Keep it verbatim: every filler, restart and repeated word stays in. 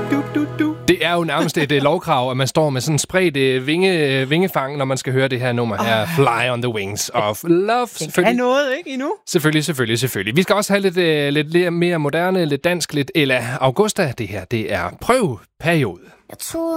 du, du, du. Det er jo nærmest et uh, lovkrav, at man står med sådan en spredt uh, vinge, uh, vingefang, når man skal høre det her nummer her, oh. Fly on the Wings of Love. Det kan noget, ikke, endnu? Selvfølgelig, selvfølgelig, selvfølgelig. Vi skal også have lidt, uh, lidt, lidt mere moderne, lidt dansk, lidt Ella Augusta. Det her, det er prøveperiode. Jeg tror